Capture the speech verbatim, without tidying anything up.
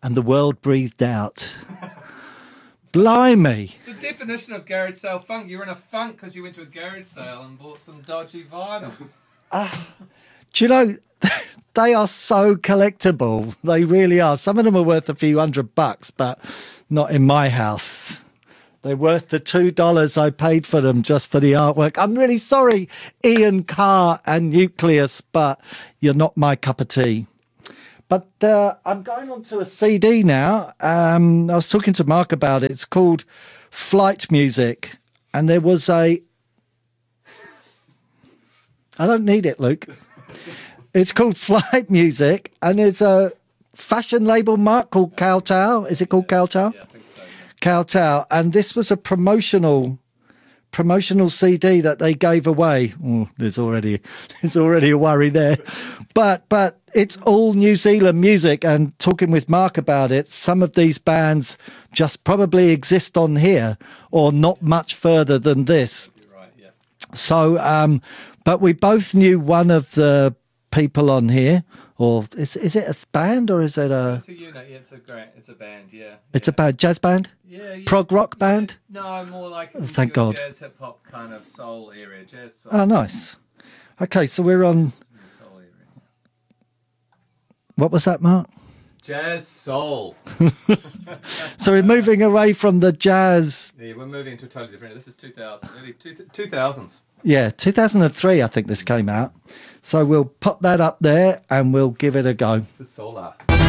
and the world breathed out. Blimey. It's the definition of garage sale funk. You're in a funk because you went to a garage sale and bought some dodgy vinyl. Uh, do you know, they are so collectible. They really are. Some of them are worth a few hundred bucks, but not in my house. They're worth the two dollars I paid for them just for the artwork. I'm really sorry, Ian Carr and Nucleus, but you're not my cup of tea. But uh, I'm going on to a C D now. Um, I was talking to Mark about it. It's called Flight Music. And there was a... I don't need it, Luke. It's called Flight Music. And it's a fashion label, Mark, called Kowtow. Is it called Kowtow? Yeah, I think so. Yeah. Kowtow. And this was a promotional... promotional C D that they gave away. Oh, there's already there's already a worry there. But but it's all New Zealand music, and talking with Mark about it, some of these bands just probably exist on here or not much further than this. You're right, yeah. So um but we both knew one of the people on here. Or is is it a band or is it a? It's a unit. Yeah, it's a great. It's a band. Yeah. It's yeah. a band, jazz band. Yeah, yeah. Prog rock band. No, more like Oh, thank God. jazz, hip hop kind of soul area. Jazz soul. Oh, nice. Okay, so we're on. Soul area. What was that, Mark? Jazz soul. So we're moving away from the jazz. Yeah, we're moving to a totally different. This is two thousand, early two thousands. Yeah, two thousand three, I think this came out. So we'll pop that up there and we'll give it a go. This is solar.